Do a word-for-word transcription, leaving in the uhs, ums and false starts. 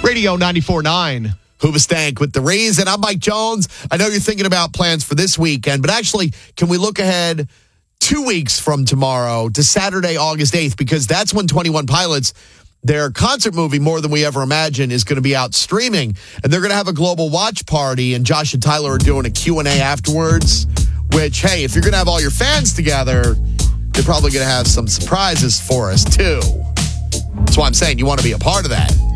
Radio ninety-four point nine. Hoobastank with the reason. I'm Mike Jones. I know you're thinking about plans for this weekend, but actually, can we look ahead two weeks from tomorrow to Saturday, August eighth? Because that's when twenty-one Pilots, their concert movie, More Than We Ever Imagined, is going to be out streaming. And they're going to have a global watch party, and Josh and Tyler are doing a Q and A afterwards, which, hey, if you're going to have all your fans together, they're probably going to have some surprises for us, too. That's why I'm saying you want to be a part of that.